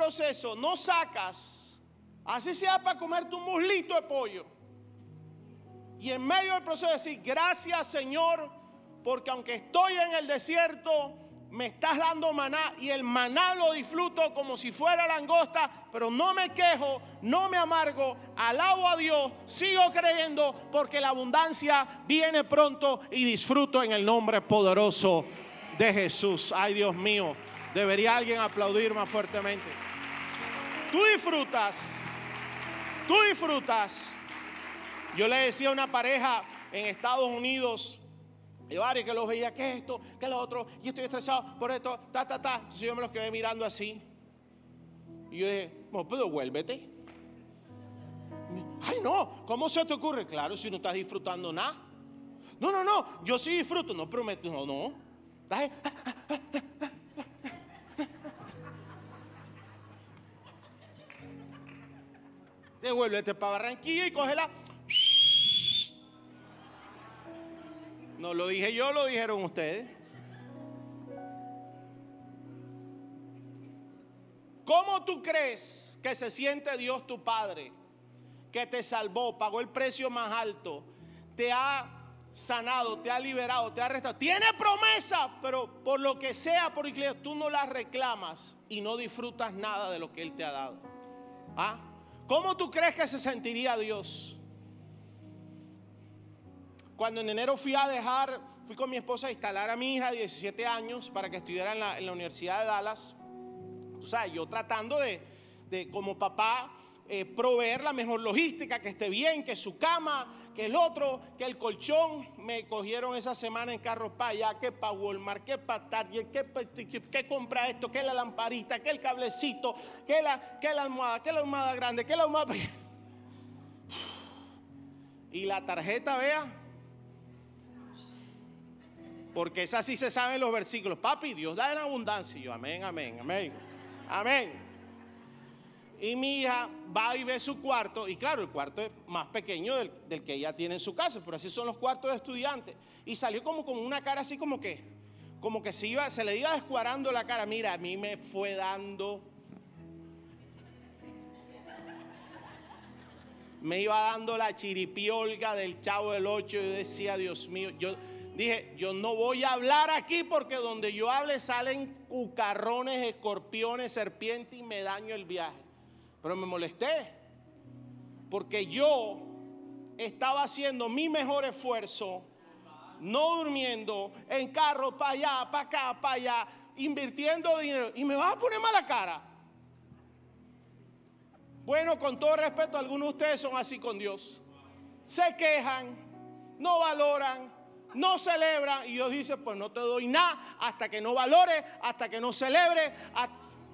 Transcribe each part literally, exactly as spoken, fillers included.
proceso no sacas, así sea para comerte un muslito de pollo, y en medio del proceso decir: gracias, Señor, porque aunque estoy en el desierto, me estás dando maná, y el maná lo disfruto como si fuera langosta, pero no me quejo, no me amargo, alabo a Dios, sigo creyendo, porque la abundancia viene pronto y disfruto en el nombre poderoso de Jesús. Ay, Dios mío, debería alguien aplaudir más fuertemente. Tú disfrutas, tú disfrutas. Yo le decía a una pareja en Estados Unidos, y varios que los veía, que esto, que lo otro, y estoy estresado por esto, ta, ta, ta. Entonces yo me los quedé mirando así. Y yo dije: no, pero vuélvete. Ay, no, ¿cómo se te ocurre? Claro, si no estás disfrutando nada. No, no, no, yo sí disfruto. No, prometo, no, no. Estás... Devuélvete para Barranquilla y cógela. No lo dije yo, lo dijeron ustedes. ¿Cómo tú crees que se siente Dios tu Padre, que te salvó, pagó el precio más alto, te ha sanado, te ha liberado, te ha restaurado? Tiene promesa, pero por lo que sea, por iglesia, tú no la reclamas y no disfrutas nada de lo que Él te ha dado. ¿Ah? ¿Cómo tú crees que se sentiría Dios? Cuando en enero fui a dejar, fui con mi esposa a instalar a mi hija de diecisiete años para que estudiara en la, en la Universidad de Dallas. Tú sabes, yo tratando de, de como papá, eh, proveer la mejor logística, que esté bien, que su cama, que el otro, que el colchón. Me cogieron esa semana en carros para allá, que para Walmart, que para Target, que, que, que compra esto, que la lamparita, que el cablecito, que la, que la almohada, que la almohada grande, que la almohada... Y la tarjeta, vea, porque esa sí se sabe en los versículos. Papi, Dios da en abundancia. Y yo, amén, amén, amén, amén. Y mi hija va y ve su cuarto. Y claro, el cuarto es más pequeño del, del que ella tiene en su casa. Pero así son los cuartos de estudiantes. Y salió como con una cara así como que, como que se, iba, se le iba descuadrando la cara. Mira, a mí me fue dando, me iba dando la chiripiolga del Chavo del Ocho. Y yo decía: Dios mío, yo... Dije, yo no voy a hablar aquí, porque donde yo hable salen cucarrones, escorpiones, serpientes, y me daño el viaje. Pero me molesté, porque yo estaba haciendo mi mejor esfuerzo, no durmiendo, en carro para allá, para acá, para allá, invirtiendo dinero, y me vas a poner mala cara. Bueno, con todo respeto, algunos de ustedes son así con Dios. Se quejan, no valoran, no celebran, y Dios dice: pues no te doy nada hasta que no valore, hasta que no celebre. Hasta...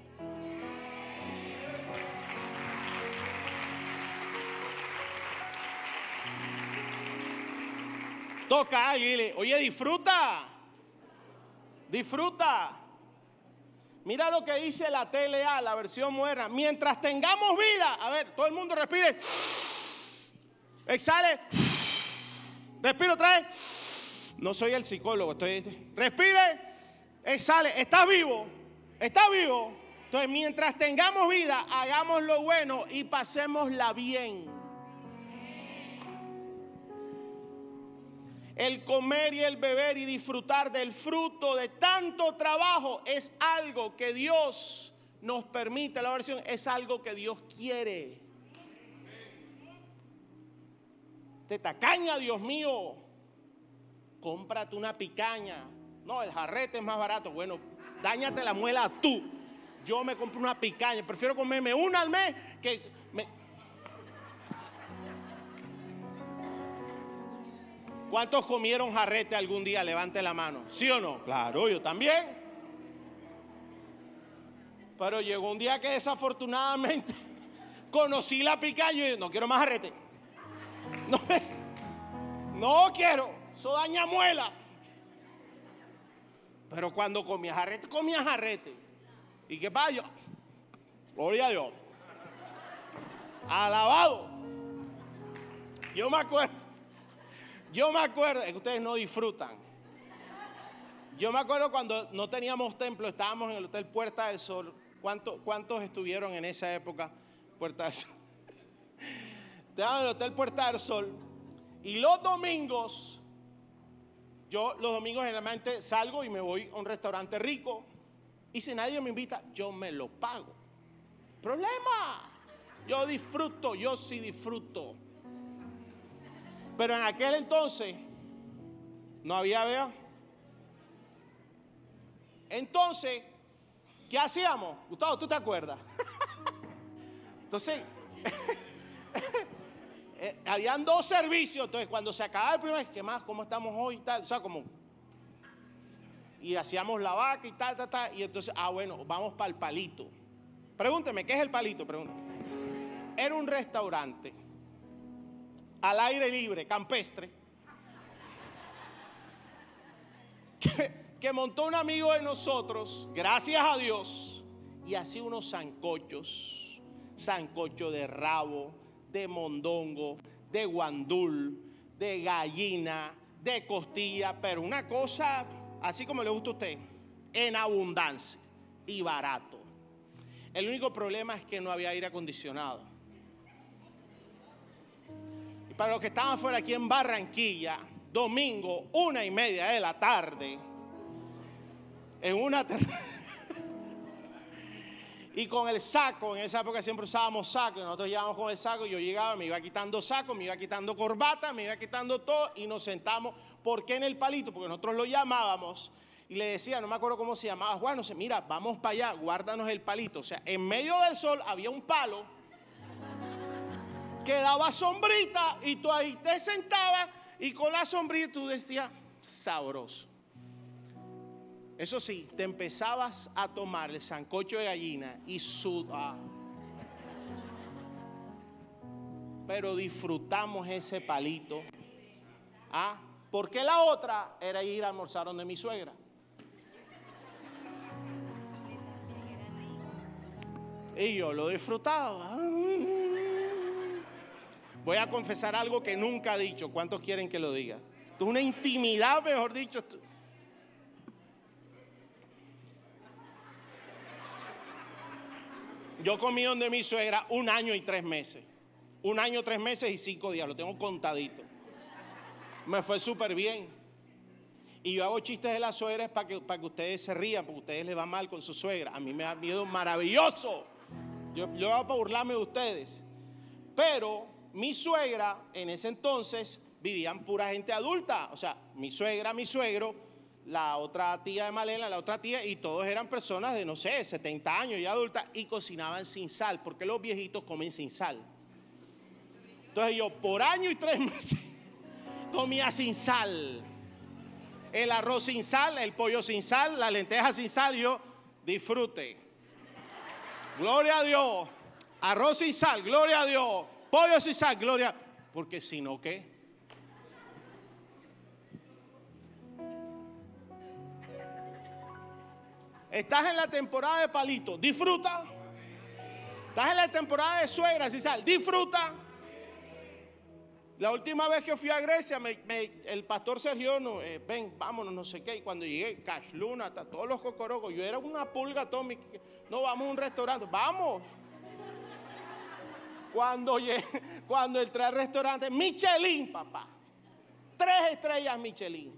Toca a alguien y dile: oye, disfruta, disfruta. Mira lo que dice la T L A, la versión moderna: mientras tengamos vida. A ver, todo el mundo respire, exhale, respiro otra vez. No soy el psicólogo, estoy... Respire, exhale, está vivo, está vivo. Entonces, mientras tengamos vida, hagamos lo bueno y pasémosla bien. El comer y el beber y disfrutar del fruto de tanto trabajo es algo que Dios nos permite. La versión es algo que Dios quiere. Te tacaña, Dios mío. Cómprate una picaña. No, el jarrete es más barato. Bueno, dáñate la muela tú. Yo me compro una picaña. Prefiero comerme una al mes que... Me... ¿Cuántos comieron jarrete algún día? Levante la mano. ¿Sí o no? Claro, yo también. Pero llegó un día que desafortunadamente conocí la picaña y dije: no quiero más jarrete. No, no quiero. Eso daña muela. Pero cuando comía jarrete, comía jarrete. ¿Y qué pasa? Yo, gloria a Dios, alabado. Yo me acuerdo, yo me acuerdo, es que ustedes no disfrutan. Yo me acuerdo cuando no teníamos templo, estábamos en el Hotel Puerta del Sol. ¿Cuánto, ¿Cuántos estuvieron en esa época? Puerta del Sol. Estaban en el Hotel Puerta del Sol. Y los domingos, yo los domingos generalmente salgo y me voy a un restaurante rico. Y si nadie me invita, yo me lo pago. Problema. Yo disfruto, yo sí disfruto. Pero en aquel entonces no había, vea. Entonces, ¿qué hacíamos? Gustavo, ¿tú te acuerdas? Entonces, eh, habían dos servicios. Entonces, cuando se acababa el primer, ¿qué más? ¿Cómo estamos hoy? Y tal. O sea, como. Y hacíamos la vaca y tal, tal, tal. Y entonces, ah, bueno, vamos para el Palito. Pregúnteme, ¿qué es el Palito? Pregúnteme. Era un restaurante al aire libre, campestre, que, que montó un amigo de nosotros, gracias a Dios, y hacía unos sancochos, sancocho de rabo, de mondongo, de guandul, de gallina, de costilla, pero una cosa así como le gusta a usted, en abundancia y barato. El único problema es que no había aire acondicionado. Y para los que estaban fuera aquí en Barranquilla, domingo, una y media de la tarde, en una ter- y con el saco, en esa época siempre usábamos saco, y nosotros llegábamos con el saco, y yo llegaba, me iba quitando saco, me iba quitando corbata, me iba quitando todo, y nos sentamos. ¿Por qué en el Palito? Porque nosotros lo llamábamos, y le decía, no me acuerdo cómo se llamaba, Juan, no sé, mira, vamos para allá, guárdanos el palito. O sea, en medio del sol había un palo que daba sombrita, y tú ahí te sentabas, y con la sombrita tú decías, sabroso. Eso sí, te empezabas a tomar el sancocho de gallina y sudar. Pero disfrutamos ese palito. ¿Ah? Porque la otra era ir a almorzar donde mi suegra. Y yo lo disfrutaba. Voy a confesar algo que nunca he dicho. ¿Cuántos quieren que lo diga? Esto es una intimidad, mejor dicho. Yo comí donde mi suegra un año y tres meses. Un año, tres meses y cinco días. Lo tengo contadito. Me fue súper bien. Y yo hago chistes de la suegra para que, para que ustedes se rían, porque a ustedes les va mal con su suegra. A mí me ha miedo maravilloso. Yo, yo hago para burlarme de ustedes. Pero mi suegra, en ese entonces, vivían pura gente adulta. O sea, mi suegra, mi suegro, la otra tía de Malena, la otra tía, y todos eran personas de, no sé, setenta años y adultas, y cocinaban sin sal, porque los viejitos comen sin sal. Entonces yo, por año y tres meses, comía sin sal. El arroz sin sal, el pollo sin sal, la lenteja sin sal, y yo, disfrute. Gloria a Dios. Arroz sin sal, gloria a Dios. Pollo sin sal, gloria. Porque si no, ¿qué? Estás en la temporada de palito, disfruta. Estás en la temporada de suegra sin sal, disfruta. La última vez que fui a Grecia, me, me, el pastor Sergio, no, eh, ven, vámonos, no sé qué. Y cuando llegué, Cash Luna, hasta todos los cocorocos, yo era una pulga atómica. No, vamos a un restaurante, vamos. Cuando, llegué, cuando entré al restaurante, Michelin, papá. Tres estrellas Michelin.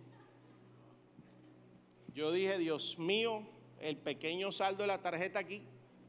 Yo dije, Dios mío, el pequeño saldo de la tarjeta aquí.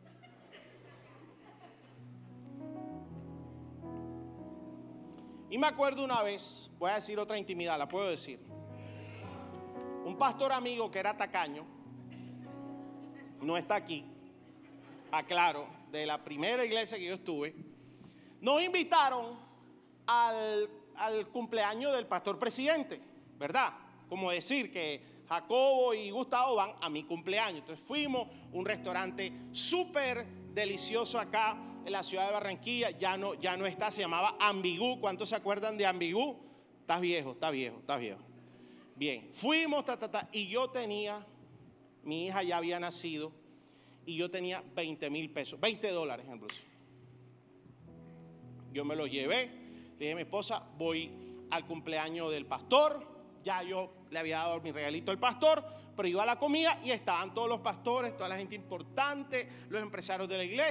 Y me acuerdo una vez, voy a decir otra intimidad, la puedo decir. Un pastor amigo que era tacaño, no está aquí, aclaro, de la primera iglesia que yo estuve, nos invitaron al, al cumpleaños del pastor presidente, ¿verdad? Como decir que Jacobo y Gustavo van a mi cumpleaños. Entonces fuimos a un restaurante súper delicioso acá en la ciudad de Barranquilla. Ya no, ya no está, se llamaba Ambigú. ¿Cuántos se acuerdan de Ambigú? Estás viejo, estás viejo, estás viejo. Bien, fuimos, ta, ta, ta, y yo tenía, mi hija ya había nacido, y yo tenía veinte mil pesos, veinte dólares en bolsillo. Yo me lo llevé, le dije a mi esposa, voy al cumpleaños del pastor, ya yo le había dado mi regalito al pastor, pero iba a la comida y estaban todos los pastores, toda la gente importante, los empresarios de la iglesia.